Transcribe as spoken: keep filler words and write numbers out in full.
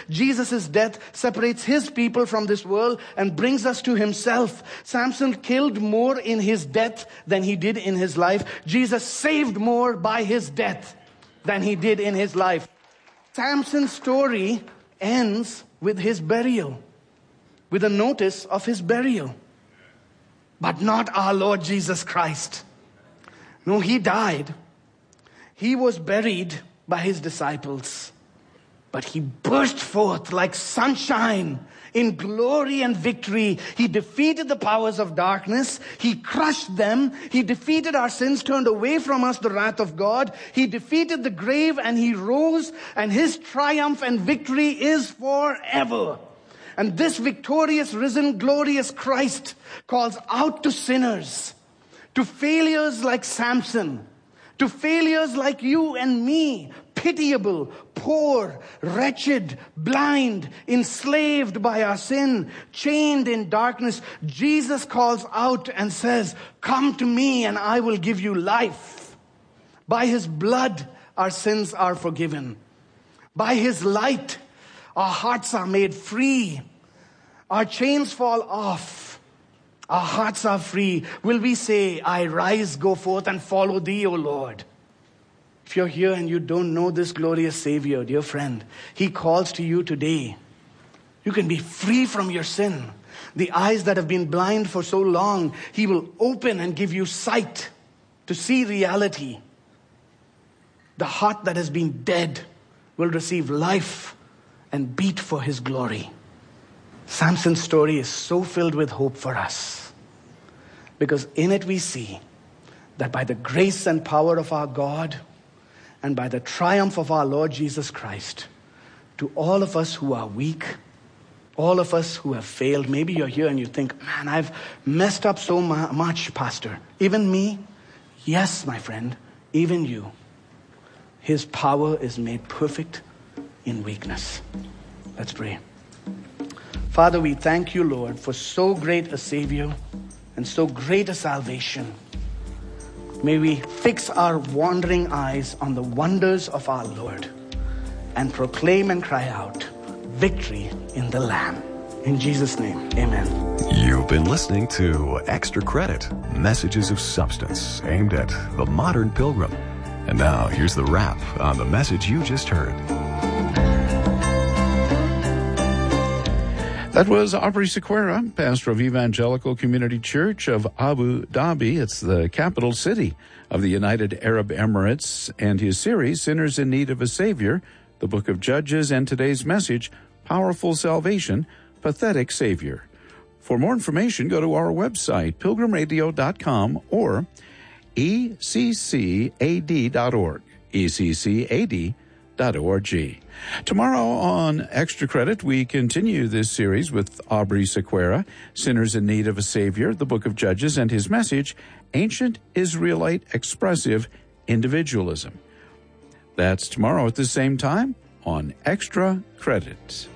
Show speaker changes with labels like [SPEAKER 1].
[SPEAKER 1] Jesus' death separates his people from this world and brings us to himself. Samson killed more in his death than he did in his life. Jesus saved more by his death than he did in his life. Samson's story ends with his burial, with a notice of his burial. But not our Lord Jesus Christ. No, he died. He was buried by his disciples. But he burst forth like sunshine in glory and victory. He defeated the powers of darkness. He crushed them. He defeated our sins, turned away from us the wrath of God. He defeated the grave and he rose, and his triumph and victory is forever. And this victorious, risen, glorious Christ calls out to sinners, to failures like Samson, to failures like you and me, pitiable, poor, wretched, blind, enslaved by our sin, chained in darkness. Jesus calls out and says, come to me and I will give you life. By his blood, our sins are forgiven. By his light, our hearts are made free. Our chains fall off. Our hearts are free. Will we say, I rise, go forth and follow thee, O Lord? If you're here and you don't know this glorious Savior, dear friend, he calls to you today. You can be free from your sin. The eyes that have been blind for so long, he will open and give you sight to see reality. The heart that has been dead will receive life and beat for his glory. Samson's story is so filled with hope for us, because in it we see that by the grace and power of our God and by the triumph of our Lord Jesus Christ, to all of us who are weak, all of us who have failed, maybe you're here and you think, man, I've messed up so much, Pastor. Even me? Yes, my friend, even you. His power is made perfect in weakness. Let's pray. Father, we thank you, Lord, for so great a Savior and so great a salvation. May we fix our wandering eyes on the wonders of our Lord and proclaim and cry out, victory in the Lamb. In Jesus' name, amen.
[SPEAKER 2] You've been listening to Extra Credit, messages of substance aimed at the modern pilgrim. And now here's the wrap on the message you just heard.
[SPEAKER 3] That was Aubrey Sequeira, pastor of Evangelical Community Church of Abu Dhabi. It's the capital city of the United Arab Emirates, and his series, Sinners in Need of a Savior, the Book of Judges, and today's message, Powerful Salvation, Pathetic Savior. For more information, go to our website, pilgrim radio dot com or e c c a d dot org, e c c a d dot org. Tomorrow on Extra Credit, we continue this series with Aubrey Sequeira, Sinners in Need of a Savior, the Book of Judges, and his message, Ancient Israelite Expressive Individualism. That's tomorrow at the same time on Extra Credit.